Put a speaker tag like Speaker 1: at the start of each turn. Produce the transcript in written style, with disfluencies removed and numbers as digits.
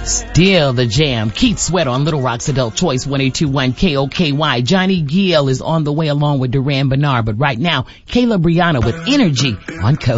Speaker 1: Still the jam. Keith Sweat on Little Rock's Adult Choice 1021 KOKY. Johnny Gill is on the way along with Duran Bernard. But right now, Kayla Brianna with Energy on Coast.